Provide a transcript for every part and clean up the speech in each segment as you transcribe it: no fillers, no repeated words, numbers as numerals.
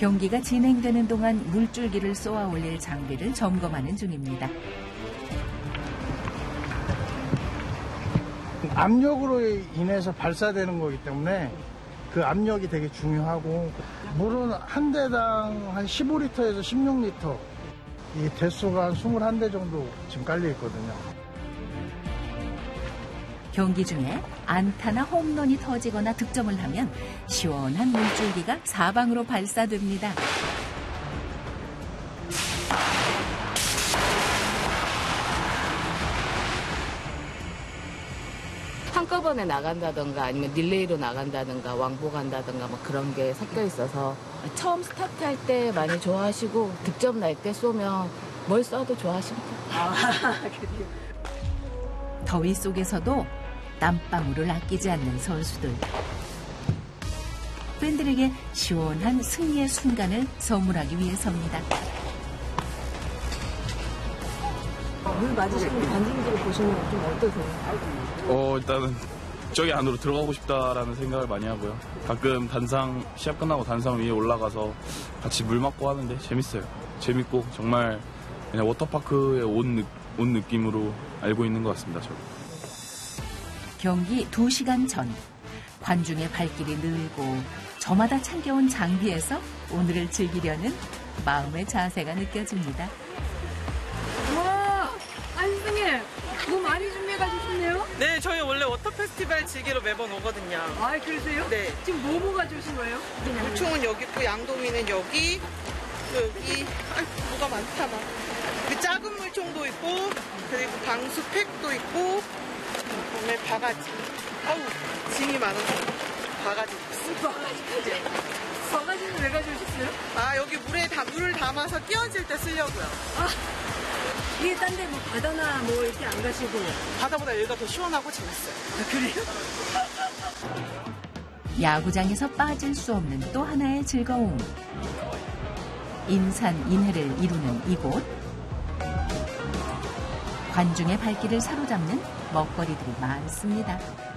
경기가 진행되는 동안 물줄기를 쏘아 올릴 장비를 점검하는 중입니다. 압력으로 인해서 발사되는 거기 때문에 그 압력이 되게 중요하고, 물은 한 대당 한 15리터에서 16리터, 이 대수가 한 21대 정도 지금 깔려 있거든요. 경기 중에 안타나 홈런이 터지거나 득점을 하면 시원한 물줄기가 사방으로 발사됩니다. 한꺼번에 나간다던가 아니면 릴레이로 나간다던가 왕복한다던가 뭐 그런 게 섞여 있어서 처음 스타트할 때 많이 좋아하시고 득점 날 때 쏘면 뭘 쏴도 좋아하십니다. 더위 속에서도 땀방울을 아끼지 않는 선수들. 팬들에게 시원한 승리의 순간을 선물하기 위해서입니다. 물 맞으시는 관중들을 보시면 좀 어떠세요? 일단은 저기 안으로 들어가고 싶다라는 생각을 많이 하고요. 가끔 시합 끝나고 단상 위에 올라가서 같이 물 맞고 하는데 재밌어요. 재밌고 정말 그냥 워터파크에 온 느낌으로 알고 있는 것 같습니다. 저는. 경기 2시간 전, 관중의 발길이 늘고 저마다 챙겨온 장비에서 오늘을 즐기려는 마음의 자세가 느껴집니다. 와, 안승님, 뭐 많이 준비해가지셨네요? 네, 저희 원래 워터 페스티벌 즐기러 매번 오거든요. 아, 그러세요? 네. 지금 뭐 가져오신 거예요? 물총은 여기 있고, 양동이는 여기, 뭐가 많다, 막. 그 작은 물총도 있고, 그리고 방수팩도 있고, 그다음에 바가지. 짐이 많아서 바가지 있어. 바가지까지? 바가지는 왜 가져오셨어요? 여기 물을 담아서 끼얹을 때 쓰려고요. 이게 딴 데 뭐 바다나 뭐 이렇게 안 가시고? 바다보다 여기가 더 시원하고 재밌어요. 그래요? 야구장에서 빠질 수 없는 또 하나의 즐거움. 인산인해를 이루는 이곳. 관중의 발길을 사로잡는 먹거리들이 많습니다.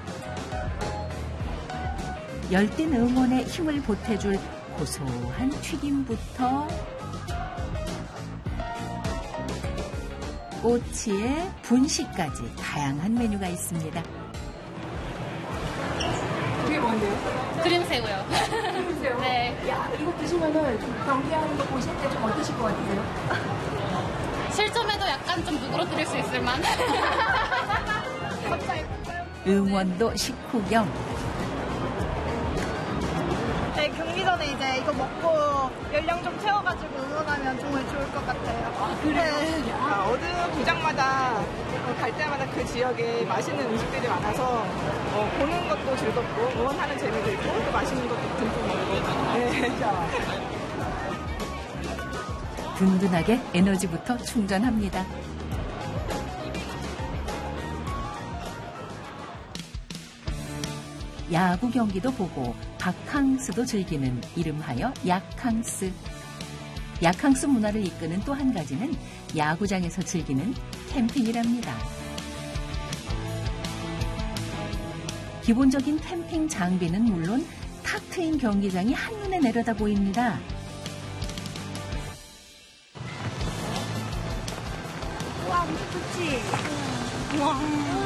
열띤 응원에 힘을 보태줄 고소한 튀김부터 꼬치에 분식까지 다양한 메뉴가 있습니다. 그게 뭔데요? 그림새우요. 그림새우? 네. 야, 이거 드시면은 좀 경기하는 거 보실 때 좀 어떠실 것 같으세요? 실점해도 약간 좀 누그러뜨릴 수 있을 만. 응원도 식후경. 네, 경기 전에 이제 이거 먹고 열량 좀 채워가지고 응원하면 정말 좋을 것 같아요. 그래요? 네. 어느 구장마다 갈 때마다 그 지역에 맛있는 음식들이 많아서 보는 것도 즐겁고 응원하는 재미도 있고 또 맛있는 것도 듬뿍 먹고. 네. 든든하게 에너지부터 충전합니다. 야구 경기도 보고 바캉스도 즐기는 이름하여 야캉스. 야캉스 문화를 이끄는 또 한 가지는 야구장에서 즐기는 캠핑이랍니다. 기본적인 캠핑 장비는 물론 탁 트인 경기장이 한눈에 내려다 보입니다. 와, 무슨 좋지? 와.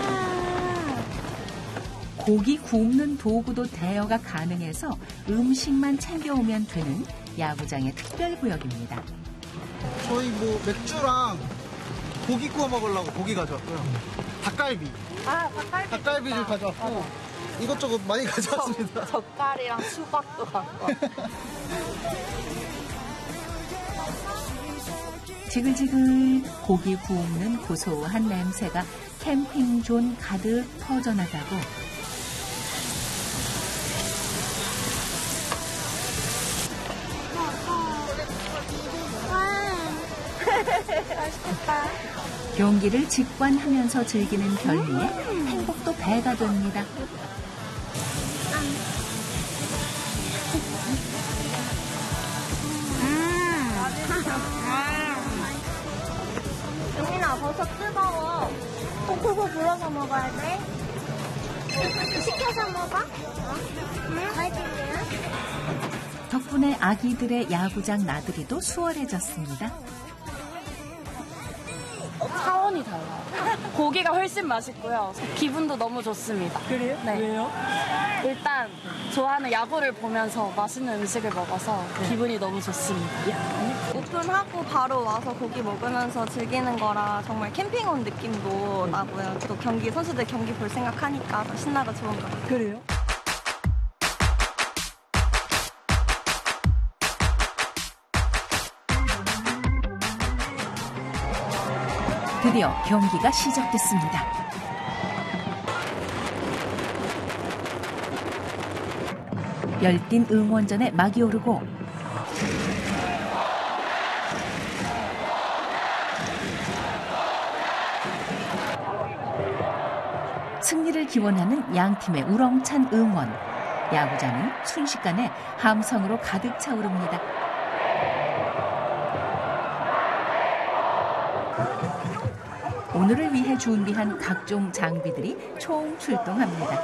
고기 굽는 도구도 대여가 가능해서 음식만 챙겨오면 되는 야구장의 특별구역입니다. 저희 뭐 맥주랑 고기 구워 먹으려고 고기 가져왔고요. 닭갈비. 닭갈비를 가져왔고 이것저것 많이 가져왔습니다. 젓갈이랑 수박도 갖고. 지글지글 고기 굽는 고소한 냄새가 캠핑존 가득 퍼져나가고 맛있겠다. 경기를 직관하면서 즐기는 별미에 행복도 배가 됩니다. 용민아, 버섯 뜨거워. 콕콕콕 불어서 먹어야 돼. 시켜서 먹어? 응? 맛있네. 덕분에 덕분에 아기들의 야구장 나들이도 수월해졌습니다. 차원이 달라요. 고기가 훨씬 맛있고요. 기분도 너무 좋습니다. 그래요? 네. 왜요? 일단 좋아하는 야구를 보면서 맛있는 음식을 먹어서 기분이 너무 좋습니다. 오픈하고 바로 와서 고기 먹으면서 즐기는 거라 정말 캠핑 온 느낌도 나고요. 또 경기 선수들 경기 볼 생각하니까 더 신나고 좋은 것 같아요. 그래요? 드디어 경기가 시작됐습니다. 열띤 응원전에 막이 오르고 승리를 기원하는 양팀의 우렁찬 응원. 야구장은 순식간에 함성으로 가득 차오릅니다. 오늘을 위해 준비한 각종 장비들이 총출동합니다.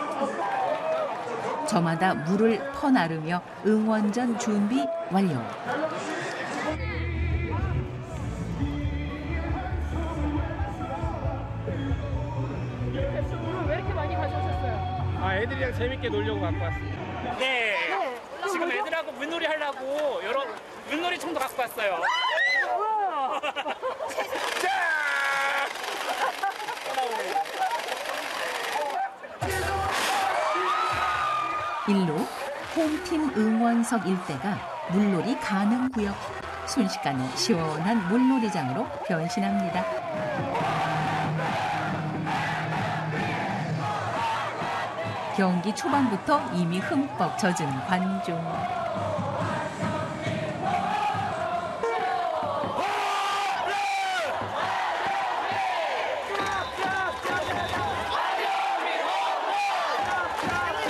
저마다 물을 퍼나르며 응원전 준비 완료. 왜 이렇게 많이 가져오셨어요? 애들이랑 재밌게 놀려고 갖고 왔습니다. 네. 지금 애들하고 물놀이 하려고 여러 물놀이 총도 갖고 왔어요. 일로 홈팀 응원석 일대가 물놀이 가능 구역. 순식간에 시원한 물놀이장으로 변신합니다. 경기 초반부터 이미 흠뻑 젖은 관중.